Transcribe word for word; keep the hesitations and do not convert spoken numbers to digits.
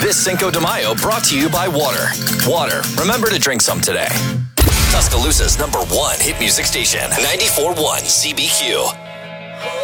This Cinco de Mayo brought to you by Water. Water. Remember to drink some today. Tuscaloosa's number one hit music station, ninety-four point one C B Q.